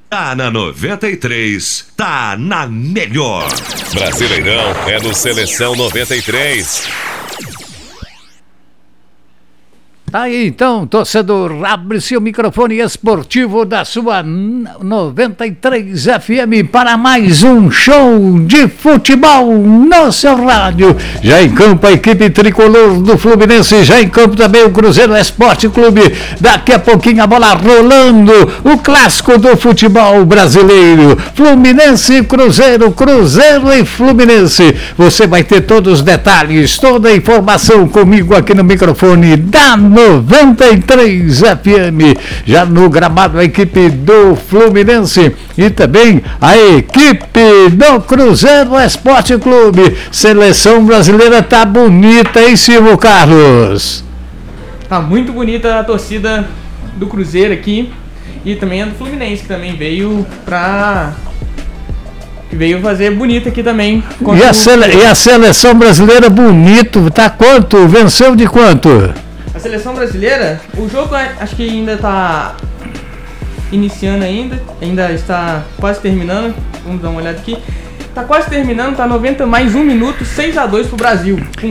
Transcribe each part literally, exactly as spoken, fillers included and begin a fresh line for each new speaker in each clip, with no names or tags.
Tá na noventa e três, tá na melhor.
Brasileirão é do Seleção noventa e três.
Tá aí então, torcedor, abre-se o microfone esportivo da sua noventa e três F M para mais um show de futebol no seu rádio. Já em campo a equipe tricolor do Fluminense, já em campo também o Cruzeiro Esporte Clube. Daqui a pouquinho a bola rolando, o clássico do futebol brasileiro. Fluminense e Cruzeiro, Cruzeiro e Fluminense. Você vai ter todos os detalhes, toda a informação comigo aqui no microfone da noventa e três F M, já no gramado a equipe do Fluminense e também a equipe do Cruzeiro Esporte Clube. Seleção brasileira tá bonita, hein, Silvio Carlos?
Tá muito bonita a torcida do Cruzeiro aqui e também a do Fluminense, que também veio pra... que veio fazer bonita aqui também.
E a, sele... e a seleção brasileira bonito, tá quanto? Venceu de quanto?
A seleção brasileira, o jogo acho que ainda está iniciando ainda, ainda está quase terminando, vamos dar uma olhada aqui. Está quase terminando, está noventa mais um minuto, seis a dois para o Brasil. Com,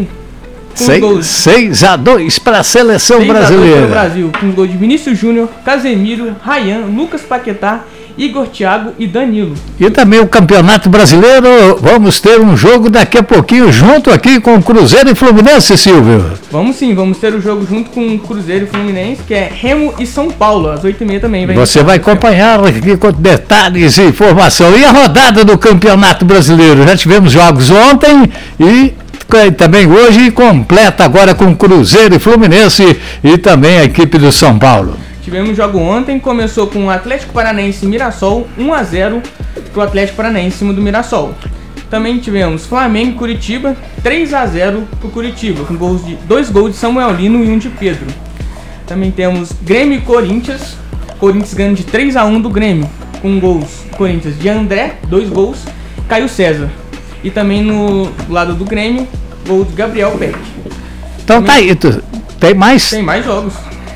com
seis a dois para a seleção brasileira.
Para o Brasil, com gol de Vinícius Júnior, Casemiro, Ryan, Lucas Paquetá, Igor Thiago e Danilo.
E também o Campeonato Brasileiro, vamos ter um jogo daqui a pouquinho junto aqui com Cruzeiro e Fluminense, Silvio.
Vamos sim, vamos ter o jogo junto com Cruzeiro e Fluminense, que é Remo e São Paulo, às oito e meia também. Vai
Você vai acompanhar aqui com detalhes e informação. E a rodada do Campeonato Brasileiro? Já tivemos jogos ontem e também hoje completa agora com Cruzeiro e Fluminense e também a equipe do São Paulo.
Tivemos jogo ontem, começou com o Atlético Paranaense e Mirassol, um a zero para o Atlético Paranaense em cima do Mirassol. Também tivemos Flamengo e Curitiba, três a zero para o Curitiba, com gols de, dois gols de Samuel Lino e um de Pedro. Também temos Grêmio e Corinthians, Corinthians ganhando de três a um do Grêmio, com gols Corinthians de André, dois gols, Caio César. E também no lado do Grêmio, gol de Gabriel Peck.
Então também, tá aí, tu, tem mais?
Tem mais jogos.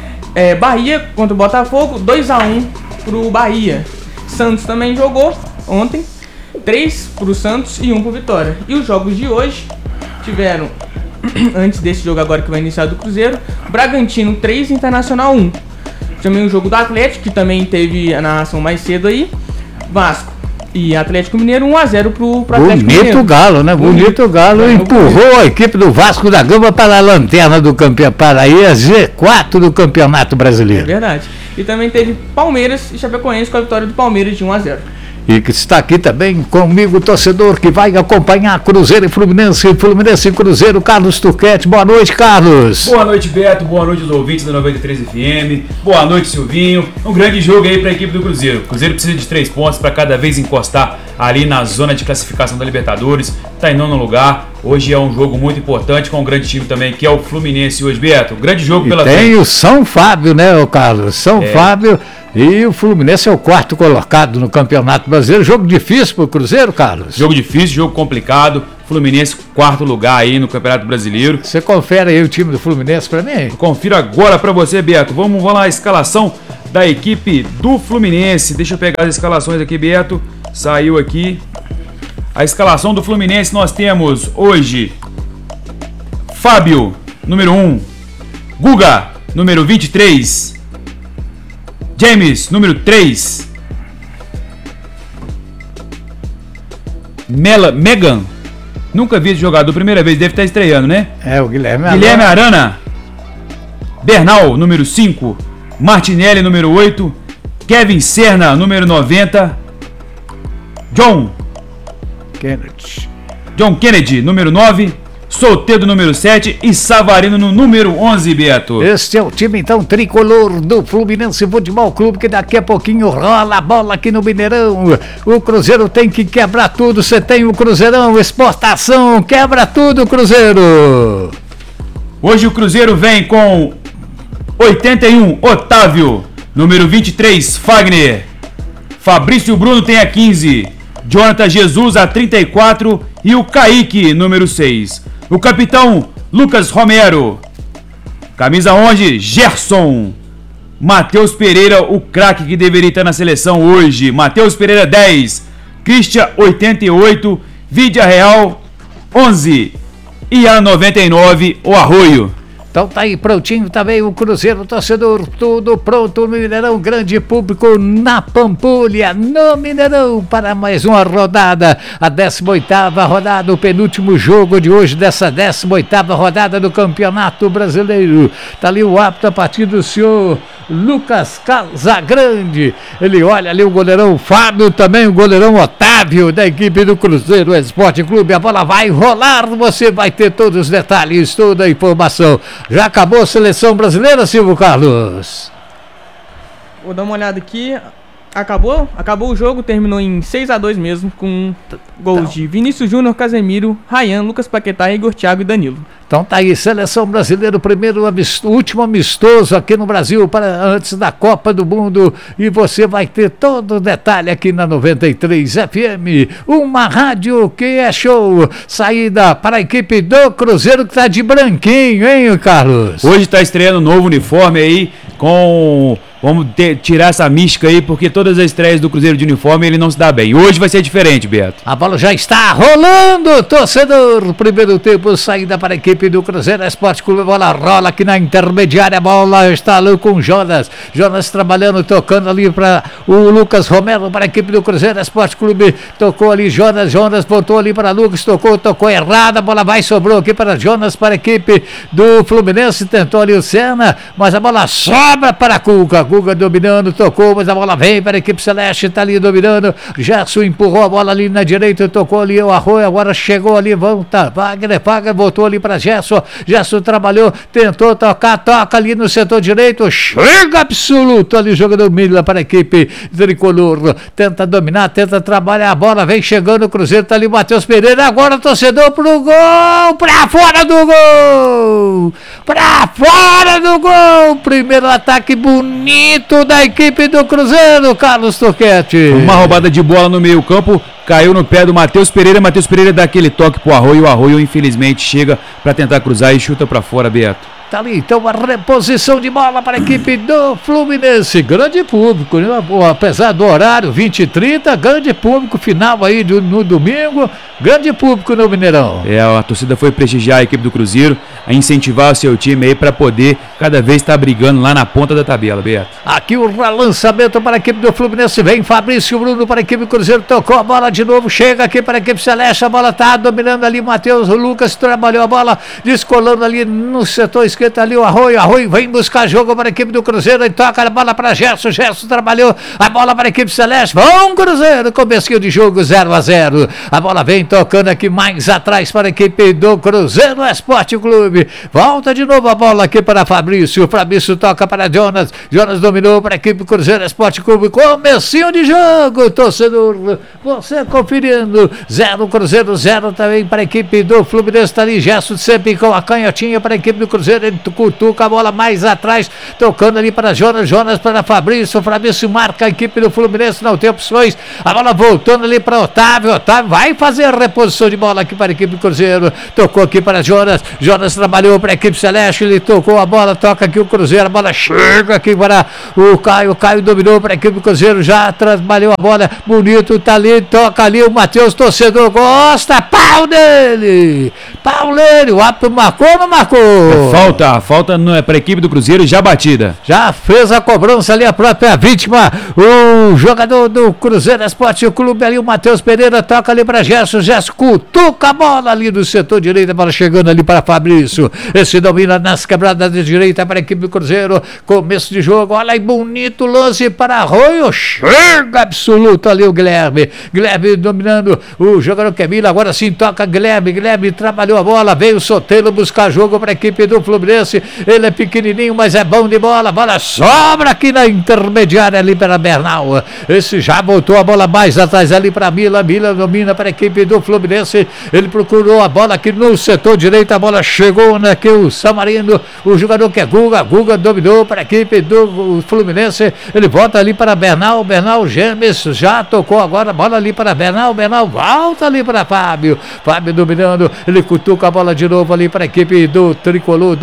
É, Bahia contra o Botafogo, dois a um pro Bahia. Santos também jogou ontem, três pro Santos e um pro Vitória. E os jogos de hoje tiveram, antes desse jogo agora que vai iniciar do Cruzeiro, Bragantino três, Internacional um. Também o jogo do Atlético, que também teve a narração mais cedo aí, Vasco e Atlético Mineiro, um a zero pro, pro Atlético
Bonito
Mineiro.
Galo, né? Bonito, Bonito Galo é, empurrou bonito. A equipe do Vasco da Gama para a lanterna do campeonato, para aí a G quatro do Campeonato Brasileiro.
É verdade. E também teve Palmeiras e Chapecoense com a vitória do Palmeiras de um a zero.
E que está aqui também comigo, torcedor, que vai acompanhar Cruzeiro e Fluminense, Fluminense e Cruzeiro, Carlos Turquete. Boa noite, Carlos.
Boa noite, Beto. Boa noite aos ouvintes da noventa e três F M. Boa noite, Silvinho. Um grande jogo aí para a equipe do Cruzeiro. O Cruzeiro precisa de três pontos para cada vez encostar ali na zona de classificação da Libertadores. Está em nono lugar. Hoje é um jogo muito importante com um grande time também, que é o Fluminense hoje, Beto. Grande jogo
e
pela
tem
frente.
O São Fábio, né, o Carlos? São é. Fábio. E o Fluminense é o quarto colocado no Campeonato Brasileiro. Jogo difícil para o Cruzeiro, Carlos?
Jogo difícil, jogo complicado. Fluminense, quarto lugar aí no Campeonato Brasileiro.
Você confere aí o time do Fluminense para mim?
Eu confiro agora para você, Beto. Vamos, vamos lá, a escalação da equipe do Fluminense. Deixa eu pegar as escalações aqui, Beto. Saiu aqui. A escalação do Fluminense nós temos hoje Fábio, número um. Guga, número vinte e três. James, número três. Mela, Megan. Nunca vi esse jogador, primeira vez, deve estar estreando, né?
É, o Guilherme Arana.
Guilherme Arana. Bernal, número cinco. Martinelli, número oito. Kevin Serna, número noventa. John
Kennedy.
John Kennedy, número nove. Soteldo, número sete, e Savarino no número onze, Beto.
Este é o time, então, tricolor do Fluminense Futebol Clube, que daqui a pouquinho rola a bola aqui no Mineirão. O Cruzeiro tem que quebrar tudo. Você tem o Cruzeirão, exportação, quebra tudo, Cruzeiro.
Hoje o Cruzeiro vem com oitenta e um, Otávio, número vinte e três, Fagner. Fabrício Bruno tem a quinze, Jonathan Jesus a trinta e quatro e o Kaique, número seis. O capitão Lucas Romero. Camisa onze, Gerson. Matheus Pereira, o craque que deveria estar na seleção hoje. Matheus Pereira dez, Christian oitenta e oito, Vídia Real onze e a noventa e nove, o Arroio.
Então tá aí prontinho também o Cruzeiro, torcedor, tudo pronto no Mineirão, grande público na Pampulha, no Mineirão, para mais uma rodada, a décima oitava rodada, o penúltimo jogo de hoje dessa décima oitava rodada do Campeonato Brasileiro. Tá ali o apto a partir do senhor Lucas Casagrande, ele olha ali o goleirão Fábio, também o goleirão Otávio da equipe do Cruzeiro Esporte Clube, a bola vai rolar, você vai ter todos os detalhes, toda a informação. Já acabou a seleção brasileira, Silvio Carlos?
Vou dar uma olhada aqui. Acabou? Acabou o jogo, terminou em seis a dois mesmo, com gols então de Vinícius Júnior, Casemiro, Ryan, Lucas Paquetá, Igor Thiago e Danilo.
Então tá aí, seleção brasileira, o primeiro amisto, último amistoso aqui no Brasil para antes da Copa do Mundo, e você vai ter todo o detalhe aqui na noventa e três F M, uma rádio que é show. Saída para a equipe do Cruzeiro que tá de branquinho, hein, Carlos?
Hoje tá estreando um novo uniforme aí com... Vamos ter, tirar essa mística aí, porque todas as estreias do Cruzeiro de uniforme ele não se dá bem. Hoje vai ser diferente, Beto.
A bola já está rolando, torcedor. Primeiro tempo, saída para a equipe do Cruzeiro Esporte Clube. A bola rola aqui na intermediária. A bola está ali com o Jonas. Jonas trabalhando, tocando ali para o Lucas Romero, para a equipe do Cruzeiro Esporte Clube. Tocou ali Jonas. Jonas voltou ali para Lucas. Tocou, tocou errado. A bola vai, sobrou aqui para Jonas, para a equipe do Fluminense. Tentou ali o Senna, mas a bola sobra para a Cuca. Guga dominando, tocou, mas a bola vem para a equipe celeste, tá ali dominando, Gerson empurrou a bola ali na direita, tocou ali o Arroio, agora chegou ali, volta, Wagner, Wagner voltou ali para Gerson, Gerson trabalhou, tentou tocar, toca ali no setor direito, chega absoluto ali, jogador Mila para a equipe tricolor, tenta dominar, tenta trabalhar a bola, vem chegando o Cruzeiro, tá ali o Matheus Pereira, agora o torcedor pro gol, pra fora do gol, pra fora do gol, primeiro ataque bonito da equipe do Cruzeiro, Carlos Turquete.
Uma roubada de bola no meio campo, caiu no pé do Matheus Pereira, Matheus Pereira dá aquele toque pro Arroio, o Arroio infelizmente chega para tentar cruzar e chuta para fora, Beto.
Tá ali, então a reposição de bola para a equipe do Fluminense, grande público, né? Apesar do horário vinte e trinta, grande público, final aí do, no domingo, grande público no Mineirão.
É, a torcida foi prestigiar a equipe do Cruzeiro, a incentivar o seu time aí para poder cada vez estar brigando lá na ponta da tabela, Beto.
Aqui o lançamento para a equipe do Fluminense, vem Fabrício Bruno para a equipe do Cruzeiro, tocou a bola de novo, chega aqui para a equipe celeste, a bola tá dominando ali, Matheus, o Lucas trabalhou a bola, descolando ali no setor esquerdo, ali o Arroio, Arroio vem buscar jogo para a equipe do Cruzeiro e toca a bola para Gerson, Gerson trabalhou a bola para a equipe celeste, vão Cruzeiro, comecinho de jogo zero a zero, a bola vem tocando aqui mais atrás para a equipe do Cruzeiro Esporte Clube, volta de novo a bola aqui para Fabrício, Fabrício toca para Jonas, Jonas dominou para a equipe do Cruzeiro Esporte Clube, comecinho de jogo, torcedor, você conferindo, zero Cruzeiro, zero também para a equipe do Fluminense, tá ali Gerson sempre com a canhotinha para a equipe do Cruzeiro, ele cutuca a bola mais atrás, tocando ali para Jonas, Jonas para Fabrício, Fabrício marca a equipe do Fluminense, não tem opções, a bola voltando ali para Otávio, Otávio vai fazer a reposição de bola aqui para a equipe do Cruzeiro, tocou aqui para Jonas, Jonas trabalhou para a equipe celeste, ele tocou a bola, toca aqui o Cruzeiro, a bola chega aqui para o Caio, o Caio dominou para a equipe do Cruzeiro, já trabalhou a bola, bonito, tá ali, toca ali o Matheus, torcedor gosta, pau dele, pau dele, o árbitro marcou ou não marcou?
É falta, falta para a equipe do Cruzeiro, já batida.
Já fez a cobrança ali a própria vítima, o jogador do Cruzeiro Esporte Clube ali, o Matheus Pereira, toca ali para Gerson, Gerson cutuca a bola ali do setor direito, a bola chegando ali para Fabrício, esse domina nas quebradas de direita para a equipe do Cruzeiro, começo de jogo, olha aí, bonito lance para Arroio, chega absoluto ali o Guilherme, Guilherme dominando o jogador Camila, agora sim toca Guilherme, Guilherme trabalhou a bola, veio o Sotelo buscar jogo para a equipe do Fluminense, ele é pequenininho, mas é bom de bola, a bola sobra aqui na intermediária ali para Bernal, esse já botou a bola mais atrás ali para Mila, Mila domina para a equipe do Fluminense, ele procurou a bola aqui no setor direito, a bola chegou aqui o Samarino, o jogador que é Guga, Guga dominou para a equipe do Fluminense, ele volta ali para Bernal, Bernal Gêmeos, já tocou agora a bola ali para Bernal, Bernal volta ali para Fábio, Fábio dominando, ele cutuca a bola de novo ali para a equipe do Tricolor do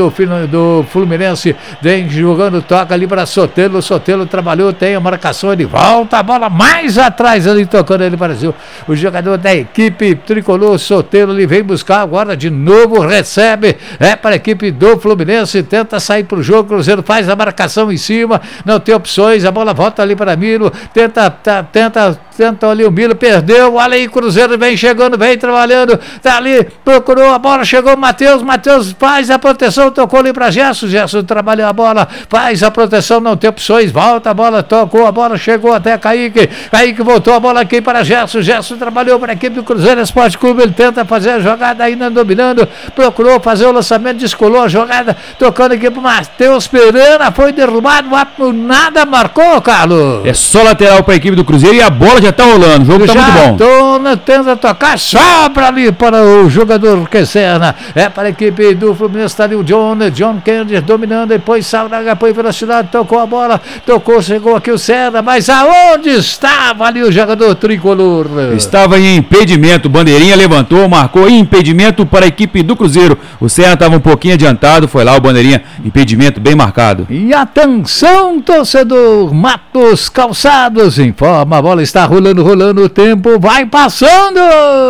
do, do Fluminense, vem jogando, toca ali para Sotelo, Sotelo trabalhou, tem a marcação, ele volta a bola mais atrás ali, tocando ele para o, o jogador da equipe tricolor, Sotelo, ele vem buscar agora de novo, recebe, é para a equipe do Fluminense, tenta sair para o jogo, Cruzeiro faz a marcação em cima, não tem opções, a bola volta ali para Milo, tenta, tá, tenta, tenta ali o Milo, perdeu, olha aí, Cruzeiro vem chegando, vem trabalhando, tá ali, procurou a bola, chegou o Matheus, Matheus faz a proteção, tocou ali para Gerson, Gerson trabalhou a bola, faz a proteção, não tem opções, volta a bola, tocou a bola, chegou até Kaique, Kaique voltou a bola aqui para Gerson, Gerson trabalhou para a equipe do Cruzeiro Esporte Clube, ele tenta fazer a jogada ainda dominando, procurou fazer o lançamento, descolou a jogada, tocando aqui para o Matheus Pereira, foi derrubado, nada marcou, Carlos.
É só lateral para a equipe do Cruzeiro e a bola já tá rolando, o jogo tá
já
muito bom.
Tô, tenta tocar, sobra ali para o jogador Quesserna, é para a equipe do Fluminense, está ali o John, John Kennedy dominando, depois Sauraga, depois velocidade, tocou a bola, tocou, chegou aqui o Serra, mas aonde estava ali o jogador tricolor?
Estava em impedimento, bandeirinha levantou, marcou impedimento para a equipe do Cruzeiro, o Serra estava um pouquinho adiantado, foi lá o bandeirinha, impedimento bem marcado.
E atenção, torcedor, Matos Calçados informa, a bola está rolando, rolando, o tempo vai passando!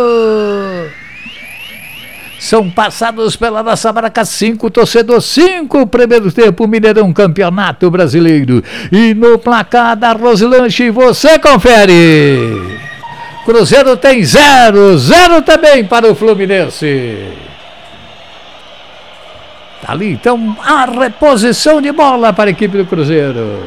São passados pela nossa marca cinco, torcedor cinco, primeiro tempo, Mineirão Campeonato Brasileiro. E no placar da Roselanche, você confere. Cruzeiro tem zero, zero também para o Fluminense. Tá ali, então, a reposição de bola para a equipe do Cruzeiro.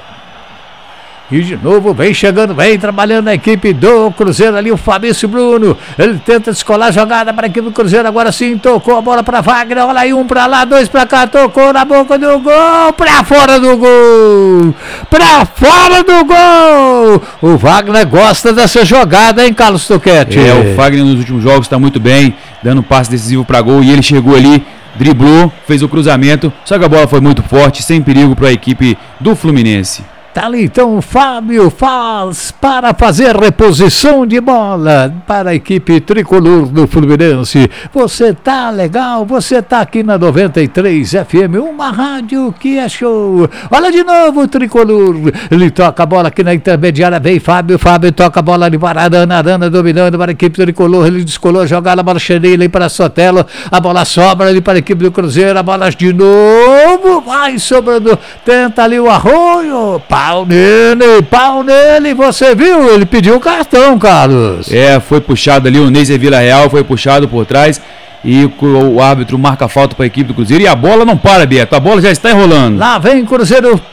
E de novo vem chegando, vem trabalhando a equipe do Cruzeiro ali, o Fabrício Bruno. Ele tenta descolar a jogada para a equipe do Cruzeiro. Agora sim, tocou a bola para Wagner. Olha aí, um para lá, dois para cá. Tocou na boca do gol. Para fora do gol. Para fora do gol. O Wagner gosta dessa jogada, hein, Carlos Toquete?
É, o Wagner nos últimos jogos está muito bem, dando passe decisivo para gol. E ele chegou ali, driblou, fez o cruzamento. Só que a bola foi muito forte, sem perigo para a equipe do Fluminense.
Tá ali então o Fábio faz para fazer reposição de bola para a equipe tricolor do Fluminense. Você tá legal, você tá aqui na noventa e três F M, uma rádio que é show. Olha de novo o tricolor, ele toca a bola aqui na intermediária, vem Fábio, Fábio toca a bola ali para Arana, Arana dominando para a equipe tricolor, ele descolou a jogada, a bola cheia ali para Sotelo, a bola sobra ali para a equipe do Cruzeiro, a bola de novo, vai sobrando, tenta ali o Arroio, pau nele, pau nele, você viu? Ele pediu o cartão, Carlos.
É, foi puxado ali, o Neiser Vila Real foi puxado por trás e o, o árbitro marca a falta para a equipe do Cruzeiro e a bola não para, Beto, a bola já está enrolando.
Lá vem Cruzeiro,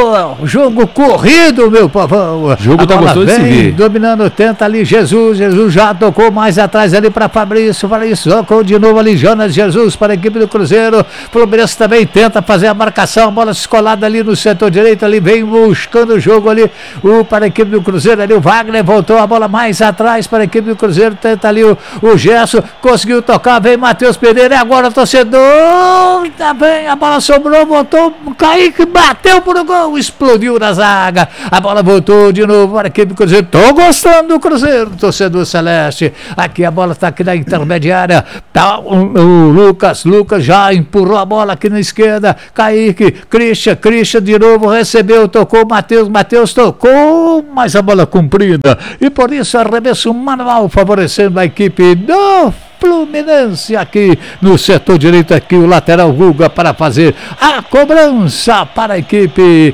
jogo corrido, meu pavão.
O jogo tá gostoso de se ver.
Dominando, tenta ali Jesus, Jesus já tocou mais atrás ali para Fabrício, Fabrício tocou de novo ali, Jonas Jesus para a equipe do Cruzeiro, Fluminense também tenta fazer a marcação, bola escolada ali no setor direito, ali vem buscando o jogo ali, o, para a equipe do Cruzeiro ali, o Wagner voltou a bola mais atrás para a equipe do Cruzeiro, tenta ali o, o Gerson, conseguiu tocar, vem Matheus Pereira, e agora o torcedor, tá bem, a bola sobrou, voltou, Kaique bateu pro gol, explodiu na zaga, a bola voltou de novo para a equipe do Cruzeiro, tô gostando do Cruzeiro, torcedor celeste, aqui a bola tá aqui na intermediária, tá o, o Lucas, Lucas já empurrou a bola aqui na esquerda, Kaique, Christian, Christian de novo recebeu, tocou Matheus, Matheus tocou, mas a bola comprida, e por isso arremesso manual favorecendo a equipe do Fluminense aqui no setor direito, aqui o lateral Guga para fazer a cobrança para a equipe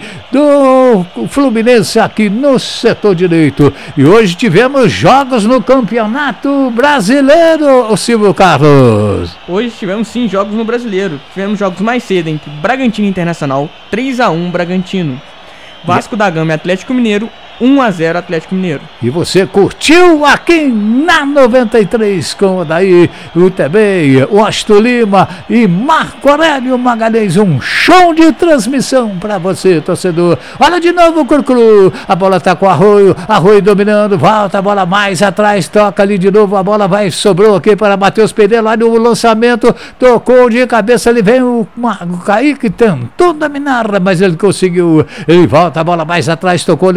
do Fluminense aqui no setor direito. E hoje tivemos jogos no Campeonato Brasileiro, o Silvio Carlos.
Hoje tivemos sim jogos no Brasileiro. Tivemos jogos mais cedo entre Bragantino Internacional, três a um Bragantino. Vasco da Gama e Atlético Mineiro, um a zero Atlético Mineiro.
E você curtiu aqui na noventa e três com o Daí, o também, o Astor Lima e Marco Aurélio Magalhães. Um show de transmissão para você, torcedor. Olha de novo o Curcuru. A bola tá com o Arroio. Arroio dominando. Volta a bola mais atrás. Toca ali de novo. A bola vai, sobrou aqui para Matheus Pereira. Lá no lançamento. Tocou de cabeça. Ali vem o, o Kaique. Tentou dominar, mas ele conseguiu. Ele volta a bola mais atrás. Tocou ali para Jonas.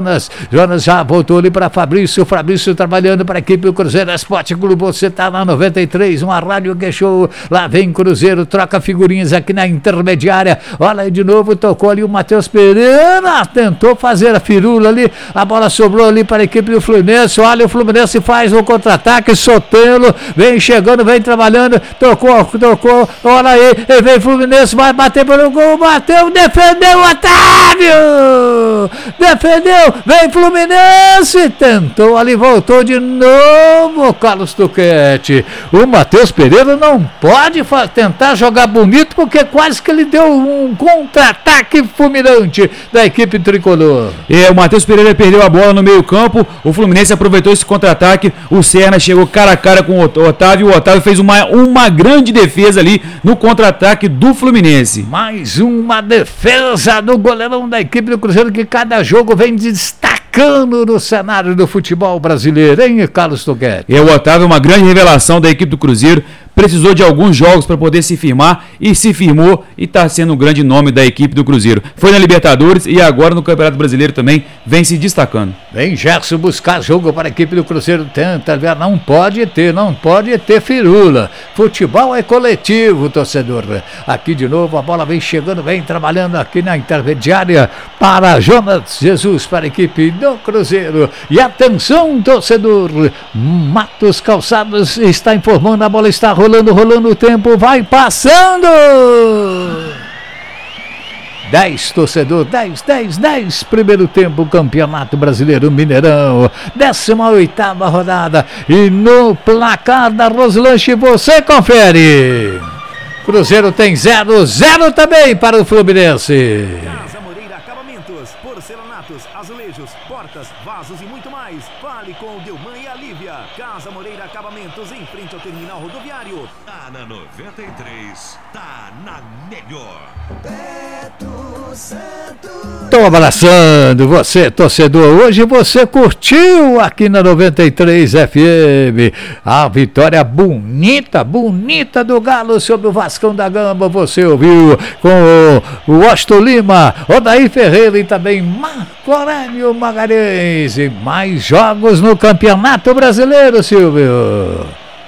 Jonas. Jonas já voltou ali para Fabrício. Fabrício trabalhando para a equipe do Cruzeiro Esporte Clube. Você tá na noventa e três, uma rádio que show. Lá vem Cruzeiro, troca figurinhas aqui na intermediária. Olha aí de novo, tocou ali o Matheus Pereira. Tentou fazer a firula ali. A bola sobrou ali para a equipe do Fluminense. Olha, o Fluminense faz o contra-ataque. Sotelo vem chegando, vem trabalhando. Tocou, tocou. Olha aí, vem Fluminense, vai bater pelo gol. Bateu, defendeu o Otávio. Defendeu, vem Fluminense. Tentou ali, voltou de novo. Carlos Tuquete. O Matheus Pereira não pode tentar jogar bonito porque quase que ele deu um contra-ataque fulminante da equipe tricolor.
É, o Matheus Pereira perdeu a bola no meio campo, o Fluminense aproveitou esse contra-ataque, o Serna chegou cara a cara com o Otávio, o Otávio fez uma, uma grande defesa ali no contra-ataque do Fluminense.
Mais uma defesa do goleirão da equipe do Cruzeiro que cada jogo vem destacando no cenário do futebol brasileiro, hein, Carlos Tuquete?
É, o Otávio é uma grande revelação da equipe do Cruzeiro, precisou de alguns jogos para poder se firmar e se firmou e está sendo um grande nome da equipe do Cruzeiro. Foi na Libertadores e agora no Campeonato Brasileiro também vem se destacando.
Vem Gerson buscar jogo para a equipe do Cruzeiro, tenta, não pode ter, não pode ter firula. Futebol é coletivo, torcedor. Aqui de novo a bola vem chegando, vem trabalhando aqui na intermediária para Jonas Jesus, para a equipe do Cruzeiro. E atenção, torcedor, Matos Calçados está informando, a bola está rolando, rolando o tempo, vai passando! dez, torcedor, dez, dez, dez, primeiro tempo, Campeonato Brasileiro Mineirão, décima oitava rodada, e no placar da Roselanche você confere. Cruzeiro tem zero, zero também para o Fluminense.
Casa Moreira Acabamentos, porcelanatos, azulejos, portas, vasos e muito mais. Fale com o Delman e a Lívia. Casa Moreira Acabamentos, em frente ao terminal rodoviário.
Tá na noventa e três, tá na melhor.
Estou abraçando você, torcedor. Hoje você curtiu aqui na noventa e três F M a vitória bonita, bonita do Galo sobre o Vascão da Gama. Você ouviu com o Washington Lima, Odair Ferreira e também Marco Aurélio Magalhães. E mais jogos no Campeonato Brasileiro, Silvio.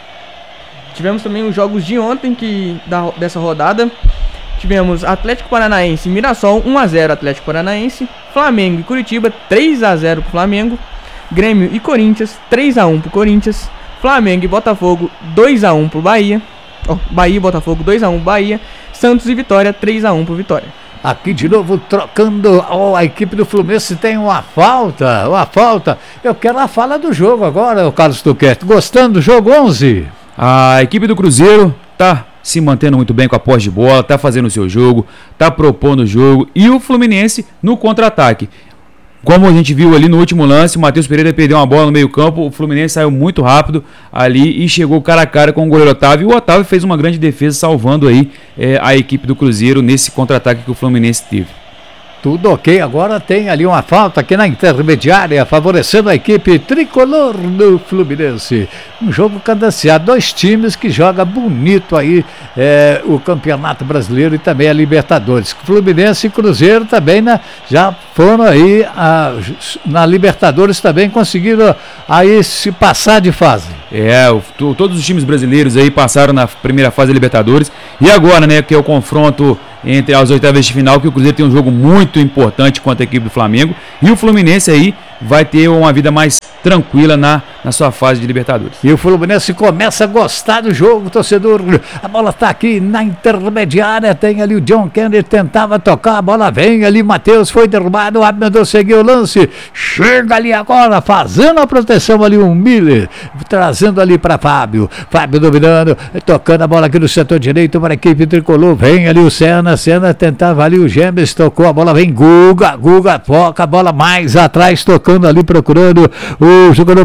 Tivemos também os jogos de ontem que, da, dessa rodada. Tivemos Atlético Paranaense e Mirassol, um a zero Atlético Paranaense. Flamengo e Curitiba, três a zero pro Flamengo. Grêmio e Corinthians, três a um pro Corinthians. Flamengo e Botafogo, dois a um pro Bahia. Oh, Bahia e Botafogo, dois a um pro Bahia. Santos e Vitória, três a um pro Vitória.
Aqui de novo trocando, oh, a equipe do Fluminense tem uma falta, uma falta. Eu quero a fala do jogo agora, o Carlos Tuquete. Gostando do jogo onze?
A equipe do Cruzeiro tá se mantendo muito bem com a posse de bola, tá fazendo o seu jogo, tá propondo o jogo, e o Fluminense no contra-ataque. Como a gente viu ali no último lance, o Matheus Pereira perdeu uma bola no meio campo, o Fluminense saiu muito rápido ali e chegou cara a cara com o goleiro Otávio, e o Otávio fez uma grande defesa salvando aí é, a equipe do Cruzeiro nesse contra-ataque que o Fluminense teve.
Tudo ok, agora tem ali uma falta aqui na intermediária, favorecendo a equipe tricolor do Fluminense. Um jogo cadenciado, dois times que jogam bonito aí é, o Campeonato Brasileiro e também a Libertadores. Fluminense e Cruzeiro também né, já foram aí a, na Libertadores, também conseguiram aí se passar de fase.
É, o, todos os times brasileiros aí passaram na primeira fase da Libertadores, e agora, né, que é o confronto entre as oitavas de final, que o Cruzeiro tem um jogo muito importante contra a equipe do Flamengo, e o Fluminense aí vai ter uma vida mais tranquila na, na sua fase de Libertadores.
E o Fluminense começa a gostar do jogo, torcedor. A bola está aqui na intermediária, tem ali o John Kennedy, tentava tocar, a bola vem ali, Matheus foi derrubado, o Abner seguiu o lance, chega ali agora, fazendo a proteção ali o Miller, trazendo ali para Fábio, Fábio dominando, tocando a bola aqui no setor direito para a equipe tricolor, vem ali o Senna, Senna tentava ali o Gêmeos, tocou a bola, vem Guga, Guga foca a bola mais atrás, tocando ali, procurando o jogador Bernardo,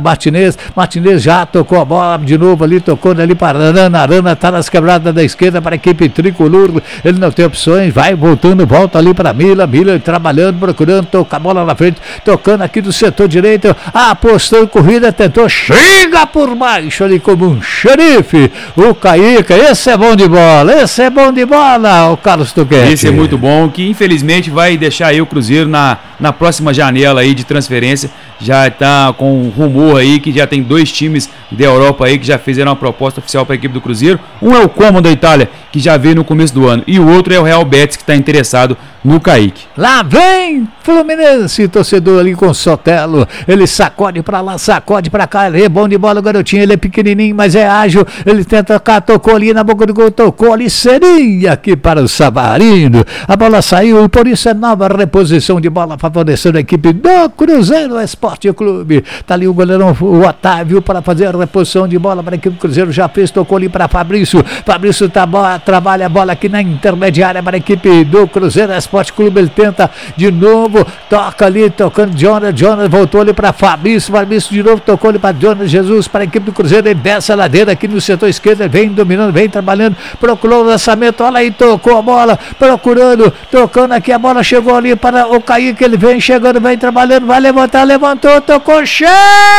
Martinez, Martinez já tocou a bola de novo ali, tocou ali para Arana, Arana tá nas quebradas da esquerda para a equipe tricolor, ele não tem opções, vai voltando, volta ali para Mila, Mila trabalhando, procurando, toca a bola na frente, tocando aqui do setor direito, apostou em corrida, tentou, chega por baixo ali como um xerife, o Caíca, esse é bom de bola, esse é bom de bola, o Carlos Tuquete.
Esse é muito bom, que infelizmente vai deixar aí o Cruzeiro na, na próxima janela aí de transferência, já tá com rumor aí que já tem dois times da Europa aí que já fizeram uma proposta oficial para a equipe do Cruzeiro, um é o Como da Itália, que já veio no começo do ano, e o outro é o Real Betis, que está interessado no Kaique.
Lá vem Fluminense, torcedor ali com Sotelo, ele sacode pra lá, sacode pra cá, ele é bom de bola o garotinho, ele é pequenininho, mas é ágil, ele tenta tocar, tocou ali na boca do gol, tocou ali, seria aqui para o Savarino, a bola saiu e por isso é nova reposição de bola favorecendo a equipe do Cruzeiro Esporte Clube, tá ali o goleirão, o Otávio, para fazer a reposição de bola para a equipe do Cruzeiro, já fez, tocou ali para Fabrício, Fabrício tá, trabalha a bola aqui na intermediária para a equipe do Cruzeiro Esporte Clube, ele tenta de novo, toca ali, tocando Jonas, Jonas voltou ali para Fabrício, Fabrício de novo, tocou ali para Jonas Jesus, para a equipe do Cruzeiro, ele desce a ladeira aqui no setor esquerdo, ele vem dominando, vem trabalhando, procurou o lançamento, olha aí, tocou a bola, procurando, tocando aqui, a bola chegou ali para o Kaique, ele vem chegando, vem trabalhando, vai levantar, levantou, tocou, chega,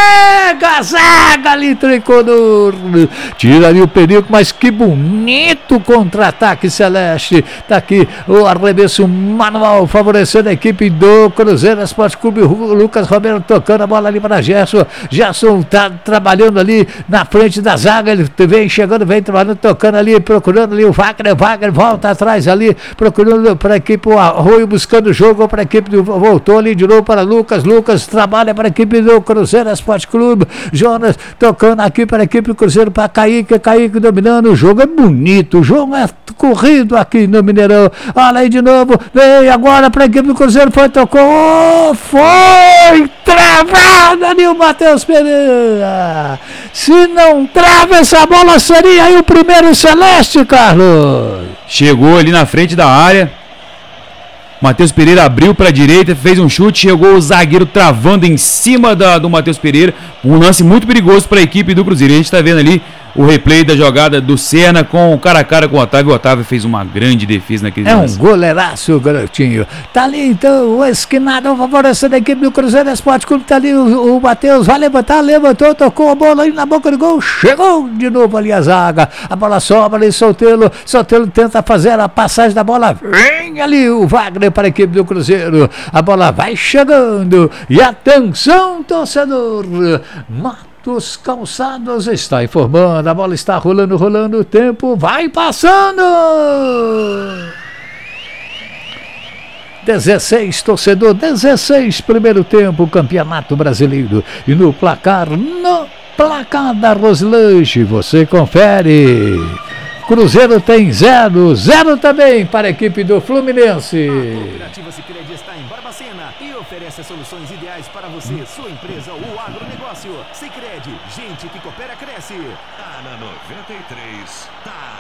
zaga ali, tricolor, tira ali o perigo, mas que bonito contra-ataque celeste, tá aqui o arremesso manual favorecendo a equipe do Cruzeiro Esporte Clube, o Lucas Romero tocando a bola ali para Gerson, Gerson tá trabalhando ali na frente da zaga, ele vem chegando, vem trabalhando, tocando ali, procurando ali o Wagner, Wagner volta atrás ali, procurando para a equipe o Arroio, buscando o jogo para a equipe do, voltou ali de novo para Lucas, Lucas trabalha para a equipe do Cruzeiro Esporte Clube, Jonas tocando aqui para a equipe do Cruzeiro, para Kaique, Kaique dominando, o jogo é bonito, o jogo é corrido aqui no Mineirão, olha aí de novo, veio agora para a equipe do Cruzeiro, foi, tocou, oh, foi travada ali o Matheus Pereira, se não trava essa bola seria aí o primeiro celeste, Carlos.
Chegou ali na frente da área, Matheus Pereira abriu para a direita, fez um chute, chegou o zagueiro travando em cima da, do Matheus Pereira, um lance muito perigoso para a equipe do Cruzeiro. A gente está vendo ali o replay da jogada do Senna com o cara a cara com o Otávio. O Otávio fez uma grande defesa naquele
É
lance.
um goleiraço, garotinho. Tá ali então o esquinado favorecendo a equipe do Cruzeiro Esporte Clube. Tá ali o, o Matheus, vai levantar, levantou, tocou a bola aí na boca do gol, chegou de novo ali a zaga. A bola sobra ali, Sotelo, Sotelo tenta fazer a passagem da bola. Vem ali o Wagner para a equipe do Cruzeiro. A bola vai chegando. E atenção, torcedor. Matos Calçados está informando, a bola está rolando, rolando, o tempo vai passando. dezesseis, torcedor, dezesseis, primeiro tempo, Campeonato Brasileiro. E no placar, no placar da Roslanche, você confere. Cruzeiro tem zero, zero também para a equipe do Fluminense.
A Cooperativa Sicredi está em Barbacena e oferece as soluções ideais para você, sua empresa ou agronegócio. Sicredi, gente que coopera, cresce.
Tá na noventa e três, tá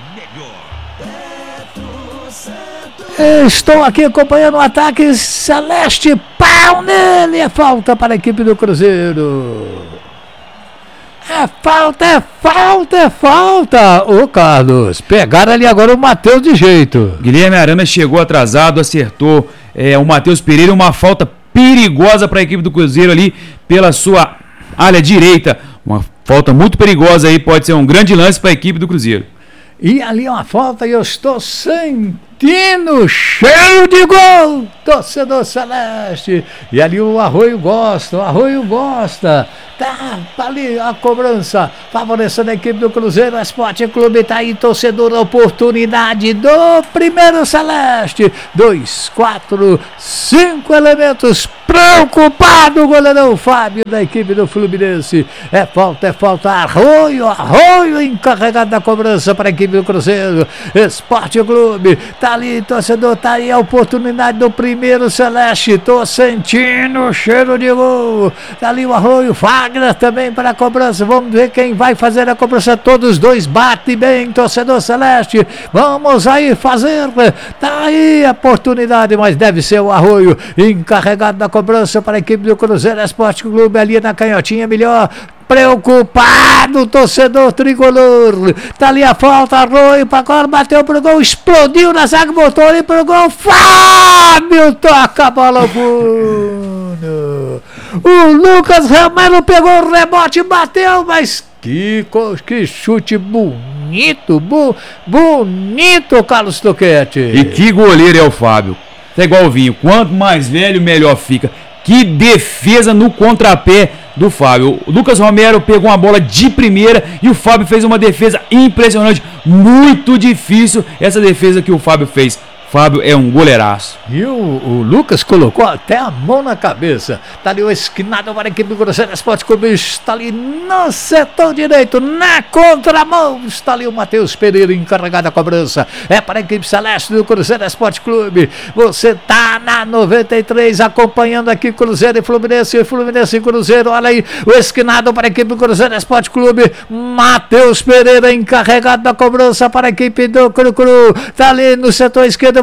na melhor.
Estou aqui acompanhando o ataque celeste, pau nele, é falta para a equipe do Cruzeiro. É falta, é falta, é falta. Ô Carlos, pegaram ali agora o Matheus de jeito.
Guilherme Arana chegou atrasado, acertou é, o Matheus Pereira, uma falta perigosa para a equipe do Cruzeiro ali pela sua área direita. Uma falta muito perigosa aí, pode ser um grande lance para a equipe do Cruzeiro.
E ali uma falta e eu estou sentindo cheio de gol, torcedor celeste. E ali o Arroio gosta, o Arroio gosta. Tá, tá ali a cobrança, favorecendo a equipe do Cruzeiro Esporte Clube. Tá aí, torcedor, a oportunidade do primeiro celeste. Dois, quatro, cinco elementos. Preocupado o goleirão Fábio da equipe do Fluminense. É falta, é falta. Arroio, Arroio encarregado da cobrança para a equipe do Cruzeiro Esporte Clube. Tá ali, torcedor, tá aí a oportunidade do primeiro celeste. Tô sentindo o cheiro de gol. Tá ali o Arroio, Wagner também para a cobrança. Vamos ver quem vai fazer a cobrança. Todos dois batem bem, torcedor celeste. Vamos aí fazer. Tá aí a oportunidade, mas deve ser o Arroio encarregado da cobrança. cobrança para a equipe do Cruzeiro Esporte Clube ali na canhotinha, melhor. Preocupado, torcedor tricolor. Tá ali a falta, Arroio para agora, bateu pro gol, explodiu na zaga, botou ali pro gol. Fábio toca a bola ao fundo. O Lucas Romero pegou o rebote, bateu, mas que, que chute bonito, bu, bonito, Carlos Toquete.
E que goleiro é o Fábio. Tá igual o Vinho, quanto mais velho, melhor fica. Que defesa no contrapé do Fábio. O Lucas Romero pegou uma bola de primeira e o Fábio fez uma defesa impressionante. Muito difícil essa defesa que o Fábio fez. Fábio é um goleiraço.
E o, o Lucas colocou até a mão na cabeça. Tá ali o esquinado para a equipe do Cruzeiro Esporte Clube. Está ali no setor direito, na contramão. Está ali o Matheus Pereira encarregado da cobrança. É para a equipe celeste do Cruzeiro Esporte Clube. Você tá na noventa e três acompanhando aqui Cruzeiro e Fluminense. Fluminense e Cruzeiro. Olha aí o esquinado para a equipe do Cruzeiro Esporte Clube. Matheus Pereira encarregado da cobrança para a equipe do Cru Cru. Tá ali no setor esquerdo.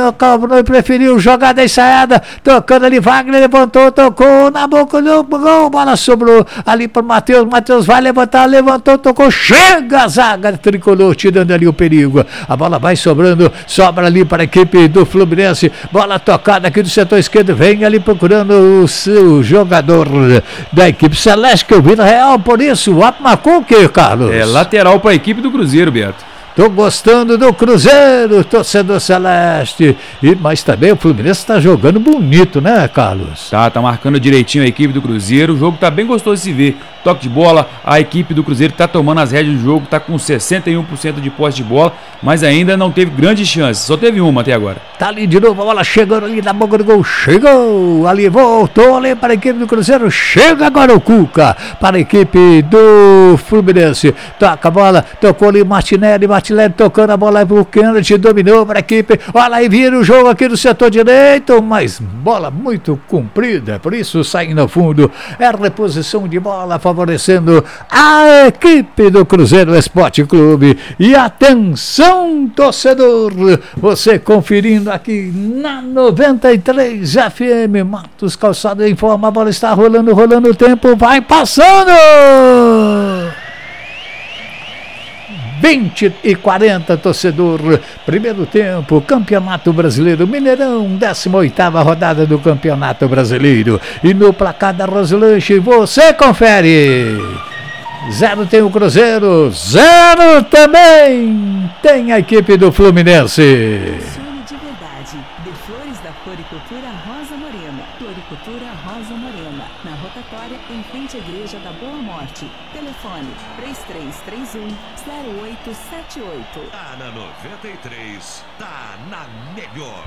Não preferiu jogada ensaiada, tocando ali, Wagner levantou, tocou na boca do gol, bola sobrou ali para o Matheus, Matheus vai levantar, levantou, tocou, chega a zaga tricolor, tirando ali o perigo, a bola vai sobrando, sobra ali para a equipe do Fluminense, bola tocada aqui do setor esquerdo, vem ali procurando o seu jogador da equipe celeste, que eu vi na real, por isso, marcou o que, Carlos?
É lateral para a equipe do Cruzeiro, Beto.
Tô gostando do Cruzeiro, torcedor celeste. E, mas também o Fluminense está jogando bonito, né, Carlos?
Tá, tá marcando direitinho a equipe do Cruzeiro. O jogo tá bem gostoso de se ver. Toque de bola, a equipe do Cruzeiro tá tomando as rédeas do jogo, tá com sessenta e um por cento de posse de bola, mas ainda não teve grandes chances, só teve uma até agora.
Tá ali de novo, a bola chegando ali na boca do gol, chegou, ali voltou ali para a equipe do Cruzeiro, chega agora o Cuca para a equipe do Fluminense, toca a bola, tocou ali Martinelli, Martinelli tocando a bola pro Kennedy, dominou para a equipe, olha aí, vira o jogo aqui no setor direito, mas bola muito comprida, por isso sai no fundo, é reposição de bola, favorecendo a equipe do Cruzeiro Esporte Clube. E atenção, torcedor, você conferindo aqui na noventa e três F M, Matos Calçado informa, a bola está rolando, rolando, o tempo vai passando. vinte e quarenta, torcedor, primeiro tempo, Campeonato Brasileiro, Mineirão, décima oitava rodada do Campeonato Brasileiro, e no placar da Roselanche, você confere, zero tem o Cruzeiro, zero também tem a equipe do Fluminense.
De verdade, de flores da floricultura Rosa Morena, floricultura Rosa Morena, na rotatória em frente à Igreja da Boa Morte, telefone três três três um zero oito sete oito.
Tá na noventa e três, tá na melhor.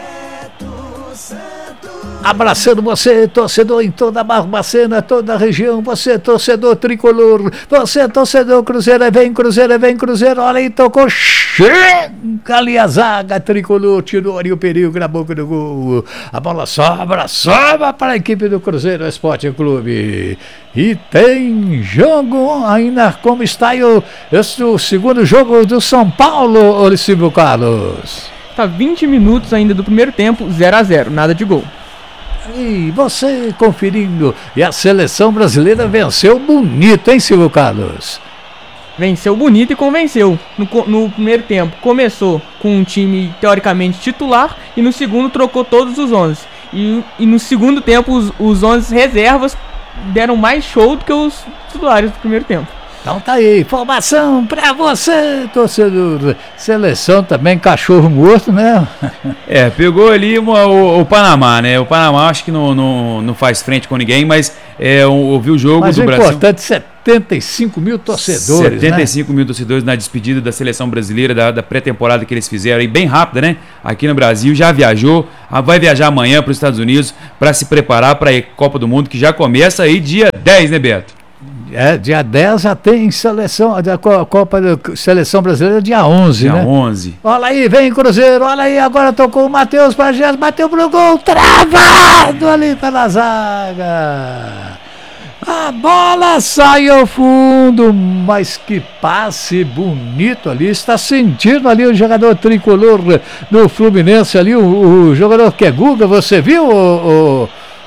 Abraçando você, torcedor em toda a Barbacena, toda a região, você, torcedor tricolor, você, torcedor Cruzeiro, vem Cruzeiro, vem Cruzeiro, olha aí, tocou, chega ali a zaga tricolor, tirou ali o perigo na boca do gol, a bola sobra, sobra para a equipe do Cruzeiro Esporte Clube, e tem jogo ainda, como está aí o, esse, o segundo jogo do São Paulo, Olímpio Carlos.
Tá vinte minutos ainda do primeiro tempo, zero a zero, nada de gol.
E você conferindo, e a seleção brasileira venceu bonito, hein, Silvio Carlos?
Venceu bonito e convenceu. No, no primeiro tempo começou com um time teoricamente titular e no segundo trocou todos os onze. E, e no segundo tempo os, os onze reservas deram mais show do que os titulares do primeiro tempo.
Então tá aí, informação pra você, torcedor. Seleção também, cachorro morto, né?
É, pegou ali uma, o, o Panamá, né? O Panamá acho que não, não, não faz frente com ninguém, mas é, ouviu o jogo
mas
do
o
Brasil.
Importante, setenta e cinco mil torcedores,
setenta e cinco mil torcedores na despedida da seleção brasileira, da, da pré-temporada que eles fizeram, e bem rápida, né? Aqui no Brasil, já viajou, vai viajar amanhã para os Estados Unidos para se preparar para a Copa do Mundo, que já começa aí dia dez, né, Beto?
É, dia dez já tem seleção, da Copa da Seleção Brasileira, dia onze,
dia
né?
onze.
Olha aí, vem Cruzeiro, olha aí, agora tocou o Matheus Pagés, bateu pro gol, travado ali pela zaga. A bola sai ao fundo, mas que passe bonito ali, está sentindo ali o jogador tricolor do Fluminense ali, o, o jogador que é Guga, você viu, o, o,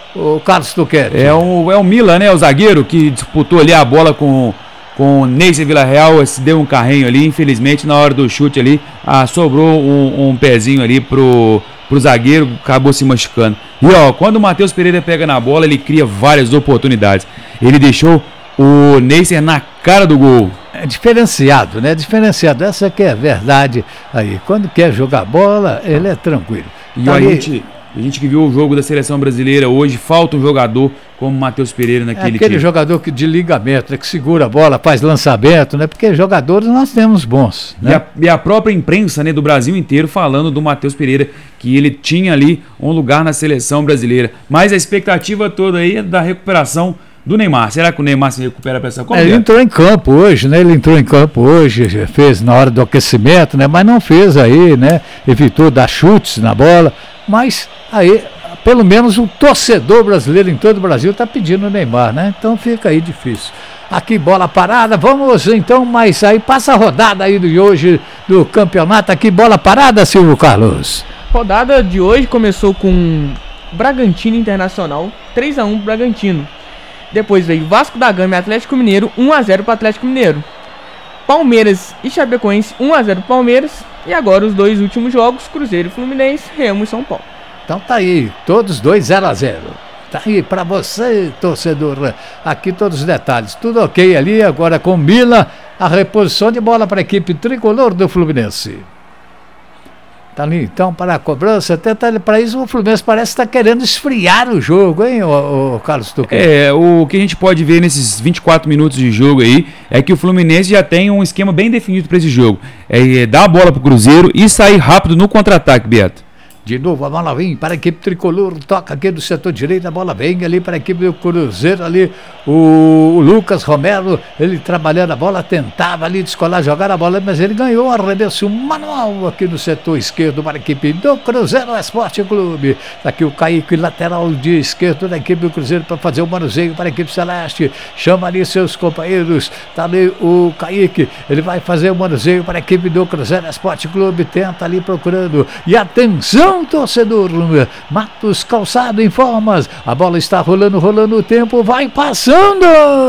o Carlos Tuquete?
É o, é o Milan, né? O zagueiro que disputou ali a bola com, com o Neyce Villarreal, se deu um carrinho ali, infelizmente na hora do chute ali, ah, sobrou um, um pezinho ali pro, pro zagueiro, acabou se machucando. E ó, quando o Matheus Pereira pega na bola, ele cria várias oportunidades. Ele deixou o Neyce na cara do gol.
É diferenciado, né? Diferenciado, essa que é a verdade aí. Quando quer jogar bola, ele é tranquilo.
E
tá
a,
ali...
gente, a gente que viu o jogo da seleção brasileira hoje, falta um jogador como o Matheus Pereira naquele
é aquele
time.
jogador que, de ligamento, né, que segura a bola, faz lançamento, né? Porque jogadores nós temos bons, né?
E a, e a própria imprensa, né, do Brasil inteiro falando do Matheus Pereira, que ele tinha ali um lugar na seleção brasileira. Mas a expectativa toda aí é da recuperação do Neymar. Será que o Neymar se recupera para essa Copa?
É, ele entrou em campo hoje, né? Ele entrou em campo hoje, fez na hora do aquecimento, né? Mas não fez aí, né? Evitou dar chutes na bola, mas aí, pelo menos o torcedor brasileiro em todo o Brasil está pedindo o Neymar, né? Então fica aí difícil. Aqui bola parada, vamos então, mas aí passa a rodada aí de hoje do campeonato, aqui bola parada, Silvio Carlos.
Rodada de hoje começou com Bragantino Internacional, três a um pro Bragantino. Depois veio Vasco da Gama e Atlético Mineiro, um a zero para Atlético Mineiro. Palmeiras e Chapecoense, um a zero Palmeiras. E agora os dois últimos jogos, Cruzeiro e Fluminense, Remo e São Paulo.
Então tá aí, todos dois zero a zero. Tá aí pra você, torcedor. Aqui todos os detalhes, tudo ok ali. Agora com Mila, a reposição de bola para a equipe tricolor do Fluminense. Tá ali então para a cobrança, até tá, para isso o Fluminense parece estar tá querendo esfriar o jogo, hein, o, o Carlos Tuquete?
É, o que a gente pode ver nesses vinte e quatro minutos de jogo aí é que o Fluminense já tem um esquema bem definido para esse jogo. É, é dar a bola pro Cruzeiro e sair rápido no contra-ataque, Beto.
De novo a bola vem para a equipe tricolor, toca aqui do setor direito, a bola vem ali para a equipe do Cruzeiro, ali o, o Lucas Romero, ele trabalhando a bola, tentava ali descolar, jogar a bola, mas ele ganhou um arremesso manual aqui no setor esquerdo para a equipe do Cruzeiro Esporte Clube. Aqui o Kaique, lateral de esquerdo da equipe do Cruzeiro para fazer o manuseio para a equipe celeste, chama ali seus companheiros, tá ali o Kaique, ele vai fazer o manuseio para a equipe do Cruzeiro Esporte Clube, tenta ali procurando, e atenção torcedor, Matos Calçado informas, a bola está rolando, rolando o tempo, vai passando,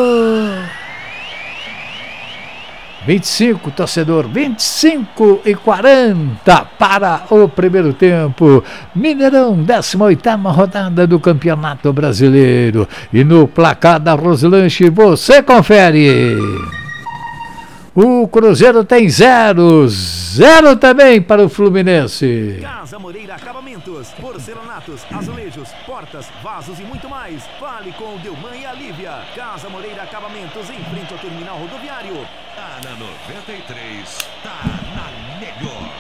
vinte e cinco, torcedor, vinte e cinco e quarenta para o primeiro tempo, Mineirão, décima oitava rodada do Campeonato Brasileiro, e no placar da Roselanche você confere. O Cruzeiro tem zero, zero também para o Fluminense.
Casa Moreira Acabamentos, porcelanatos, azulejos, portas, vasos e muito mais. Fale com o Delman e a Lívia. Casa Moreira Acabamentos, em frente ao terminal rodoviário.
Tá na noventa e três, tá na melhor.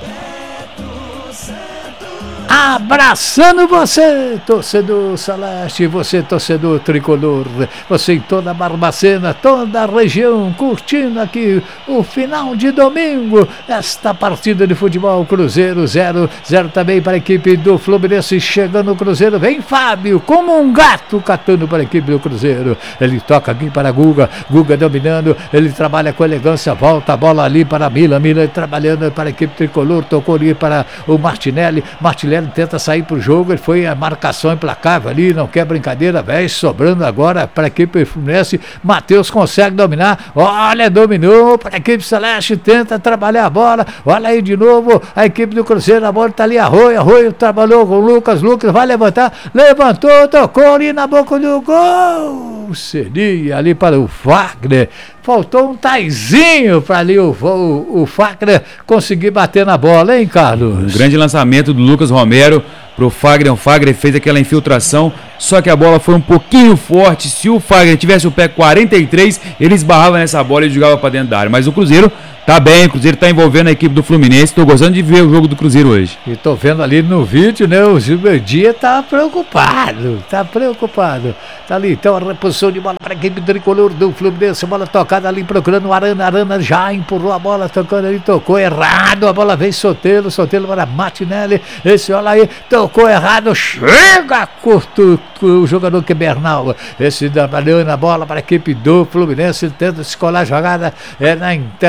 Petro Santos.
Abraçando você, torcedor celeste, você, torcedor tricolor, você em toda a Barbacena, toda a região, curtindo aqui o final de domingo, esta partida de futebol. Cruzeiro zero, zero também para a equipe do Fluminense, chegando o Cruzeiro, vem Fábio, como um gato catando para a equipe do Cruzeiro, ele toca aqui para Guga, Guga dominando, ele trabalha com elegância, volta a bola ali para Mila, Mila trabalhando para a equipe tricolor, tocou ali para o Martinelli, Martinelli tenta sair pro jogo, ele foi a marcação implacável ali, não quer brincadeira, velho, sobrando agora para a equipe Fluminense, Matheus consegue dominar, olha, dominou para a equipe celeste, tenta trabalhar a bola, olha aí de novo, a equipe do Cruzeiro, a bola tá ali, Arroio, Arroio trabalhou com o Lucas, Lucas vai levantar, levantou, tocou ali na boca do gol, seria ali para o Wagner, faltou um taizinho para ali o, o, o Fagner conseguir bater na bola, hein, Carlos?
Um grande lançamento do Lucas Romero pro Fagner. O Fagner fez aquela infiltração, só que a bola foi um pouquinho forte. Se o Fagner tivesse o pé quarenta e três, ele esbarrava nessa bola e jogava para dentro da área. Mas o Cruzeiro tá bem, o Cruzeiro tá envolvendo a equipe do Fluminense. Tô gostando de ver o jogo do Cruzeiro hoje.
E tô vendo ali no vídeo, né? O Gilberdia tá preocupado, tá preocupado. Tá ali, então a reposição de bola para a equipe tricolor do Fluminense. Bola tocada ali, procurando o Arana. Arana já empurrou a bola, tocando ali, tocou errado. A bola vem Soteldo, Soteldo para Martinelli. Esse, olha aí, tocou errado. Chega curto o jogador que é Bernal. Esse trabalhando a bola para a equipe do Fluminense. Tenta escolar a jogada é na intermediária.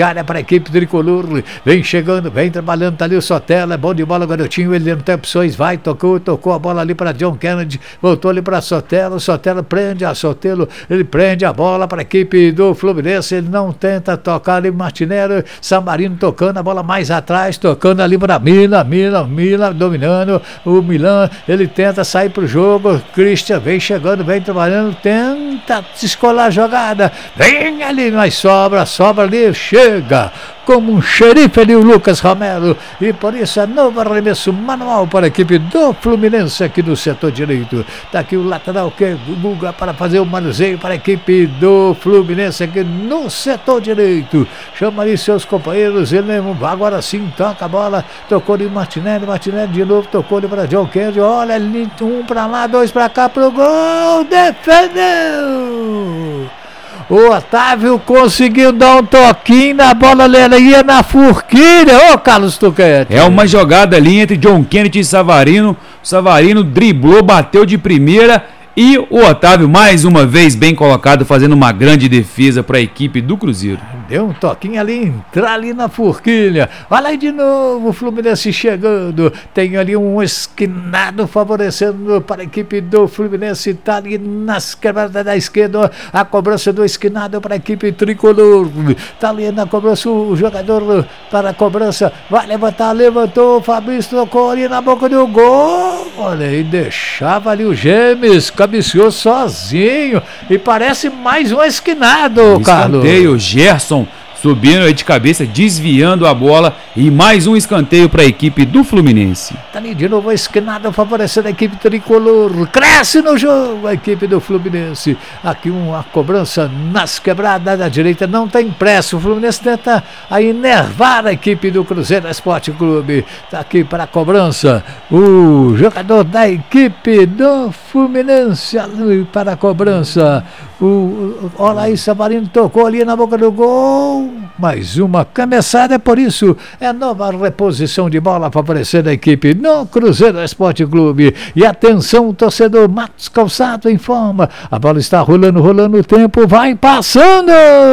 área para a equipe tricolor. Vem chegando, vem trabalhando, tá ali o Sotelo, é bom de bola, garotinho, ele não tem opções, vai, tocou, tocou a bola ali para John Kennedy, voltou ali para Sotelo, Sotelo prende a Sotelo, ele prende a bola para a equipe do Fluminense, ele não tenta tocar ali, Martinelli, Samarino tocando a bola mais atrás, tocando ali para Milan, Milan, Milan dominando o Milan, ele tenta sair pro jogo, Christian vem chegando, vem trabalhando, tenta descolar a jogada, vem ali, mas sobra, sobra ali, chega como um xerife ali o Lucas Romero, e por isso é novo arremesso manual para a equipe do Fluminense aqui do setor direito. Tá aqui o lateral que buga para fazer o manuseio para a equipe do Fluminense aqui no setor direito. Chama ali seus companheiros, ele agora sim toca a bola, tocou ali Martinelli, Martinelli de novo, tocou ali para John Kennedy, olha ali, um para lá, dois para cá pro gol, defendeu! O Otávio conseguiu dar um toquinho na bola, ela ia na forquilha, ô Carlos Tuquete.
É uma jogada ali entre John Kennedy e Savarino. O Savarino driblou, bateu de primeira e o Otávio mais uma vez bem colocado, fazendo uma grande defesa para a equipe do Cruzeiro.
Deu um toquinho ali, entrar ali na forquilha. Olha aí de novo o Fluminense chegando. Tem ali um esquinado favorecendo para a equipe do Fluminense. Está ali nas quebradas da esquerda. A cobrança do esquinado para a equipe tricolor. Está ali na cobrança o jogador para a cobrança. Vai levantar, levantou. O Fabrício tocou ali na boca do gol. Olha aí, deixava ali o Gêmeos. Cabeceou sozinho. E parece mais um esquinado, Carlos.
Escanteio, Gerson subindo aí de cabeça, desviando a bola e mais um escanteio para a equipe do Fluminense.
Tá ali de novo a esquinada favorecendo a equipe tricolor, cresce no jogo a equipe do Fluminense. Aqui uma cobrança nas quebradas da direita, não tem pressa, o Fluminense tenta aí enervar a equipe do Cruzeiro Esporte Clube. Tá aqui para a cobrança o jogador da equipe do Fluminense ali para a cobrança. O, olha aí, Savarino tocou ali na boca do gol. Mais uma cabeçada, é por isso é nova reposição de bola favorecendo a equipe no Cruzeiro Esporte Clube. E atenção, torcedor, Matos Calçado informa, a bola está rolando, rolando, o tempo vai passando.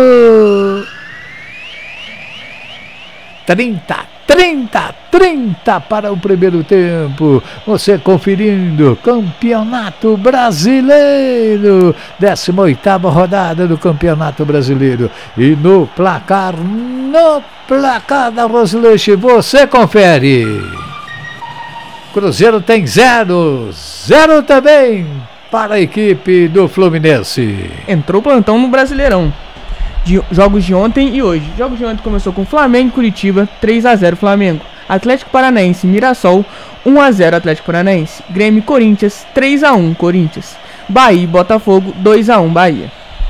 trinta, trinta, trinta para o primeiro tempo. Você conferindo Campeonato Brasileiro, décima oitava rodada do Campeonato Brasileiro. E no placar, no placar da Rosleche, você confere. Cruzeiro tem zero, zero também para a equipe do Fluminense.
Entrou plantão no Brasileirão. De jogos de ontem e hoje. Jogos de ontem começou com Flamengo e Curitiba, três a zero Flamengo. Atlético Paranaense e Mirassol, um a zero Atlético Paranaense. Grêmio e Corinthians, três a um Corinthians. Bahia e Botafogo, dois a um Bahia.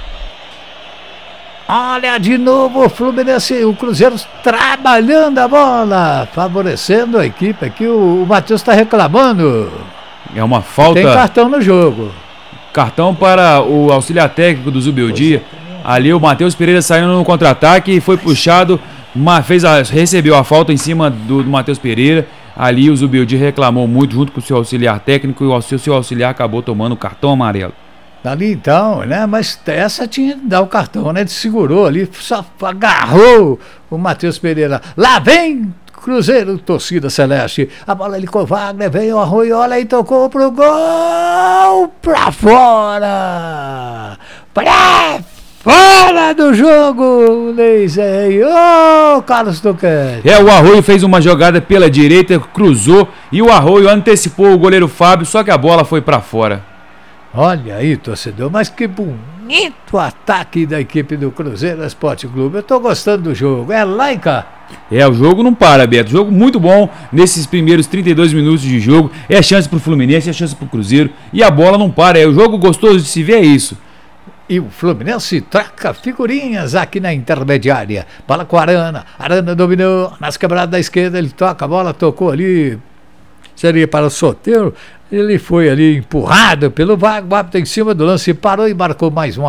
Olha de novo o Fluminense, o Cruzeiro trabalhando a bola, favorecendo a equipe aqui. O, o Matheus está reclamando.
É uma falta.
Tem cartão no jogo.
Cartão para o auxiliar técnico do Zubeldia. Ali o Matheus Pereira saindo no contra-ataque e foi puxado, uma, fez a, recebeu a falta em cima do, do Matheus Pereira. Ali o Zubeldia reclamou muito junto com o seu auxiliar técnico e o seu, seu auxiliar acabou tomando o cartão amarelo.
Ali então, né? Mas essa tinha que dar o cartão, né? Ele segurou ali, só agarrou o Matheus Pereira. Lá vem Cruzeiro, torcida celeste. A bola ali com o Wagner, veio o Arroio, olha aí, tocou pro gol, pra fora, pra fora do jogo, Leizei. Ô, oh, Carlos Tuquete.
É, o Arroio fez uma jogada pela direita, cruzou e o Arroio antecipou o goleiro Fábio, só que a bola foi pra fora.
Olha aí, torcedor, mas que bonito ataque da equipe do Cruzeiro Esporte Clube. Eu tô gostando do jogo. É lá e cá.
É, o jogo não para, Beto. Jogo muito bom nesses primeiros trinta e dois minutos de jogo. É chance pro Fluminense, é chance pro Cruzeiro. E a bola não para. É o jogo gostoso de se ver, é isso.
E o Fluminense troca figurinhas aqui na intermediária. Bola com a Arana. Arana dominou nas quebradas da esquerda. Ele toca a bola, tocou ali. Seria para o Soteldo. Ele foi ali empurrado pelo Wagner, em cima do lance, parou e marcou mais um.